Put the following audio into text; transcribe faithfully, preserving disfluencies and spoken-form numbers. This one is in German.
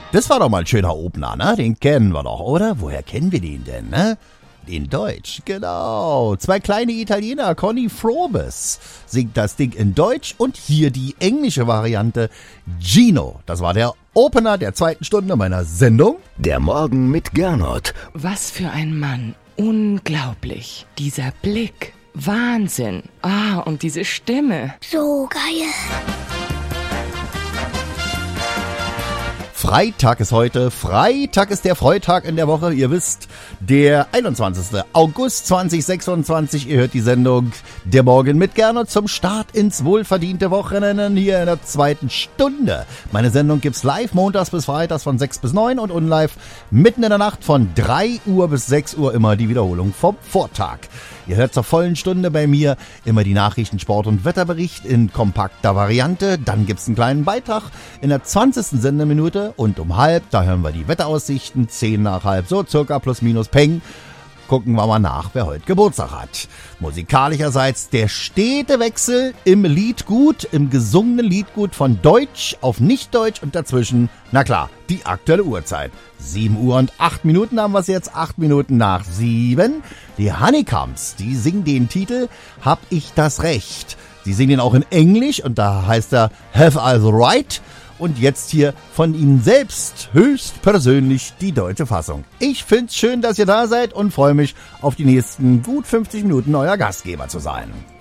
Das war doch mal ein schöner Opener, ne? Den kennen wir doch, oder? Woher kennen wir den denn, ne? In Deutsch, genau. Zwei kleine Italiener, Conny Frobes, singt das Ding in Deutsch und hier die englische Variante. Gino, das war der Opener der zweiten Stunde meiner Sendung. Der Morgen mit Gernot. Was für ein Mann. Unglaublich. Dieser Blick. Wahnsinn. Ah, und diese Stimme. So geil. Freitag ist heute. Freitag ist der Freitag in der Woche. Ihr wisst, der einundzwanzigsten August zweitausendsechsundzwanzig. Ihr hört die Sendung Der Morgen mit Gernot zum Start ins wohlverdiente Wochenende hier in der zweiten Stunde. Meine Sendung gibt's live montags bis freitags von sechs bis neun und unlive mitten in der Nacht von drei Uhr bis sechs Uhr immer die Wiederholung vom Vortag. Ihr hört zur vollen Stunde bei mir immer die Nachrichten, Sport und Wetterbericht in kompakter Variante. Dann gibt's einen kleinen Beitrag in der zwanzigsten Sendeminute und um halb, da hören wir die Wetteraussichten, zehn nach halb, so circa plus minus peng. Gucken wir mal nach, wer heute Geburtstag hat. Musikalischerseits der stete Wechsel im Liedgut, im gesungenen Liedgut von Deutsch auf Nicht-Deutsch und dazwischen, na klar, die aktuelle Uhrzeit. sieben Uhr und acht Minuten haben wir es jetzt, acht Minuten nach sieben. Die Honeycombs, die singen den Titel Hab ich das Recht. Sie singen ihn auch in Englisch und da heißt er Have I the Right? Und jetzt hier von Ihnen selbst höchstpersönlich die deutsche Fassung. Ich find's schön, dass ihr da seid und freue mich auf die nächsten gut fünfzig Minuten euer Gastgeber zu sein.